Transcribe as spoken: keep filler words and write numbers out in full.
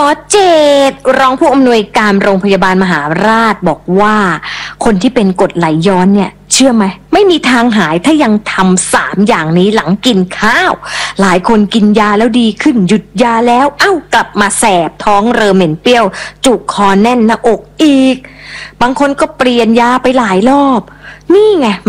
เจตรองผู้อำนวยการโรงพยาบาลมหาราชบอกว่าคนที่เป็นกรดไหลย้อนเนี่ยเชื่อไหมไม่มีทางหายถ้ายังทำสามอย่างนี้หลังกินข้าวหลายคนกินยาแล้วดีขึ้นหยุดยาแล้วเอ้ากลับมาแสบท้องเรอเหม็นเปรี้ยวจุกคอแน่นหน้าอกอีกบางคนก็เปลี่ยนยาไปหลายรอบนี่ไง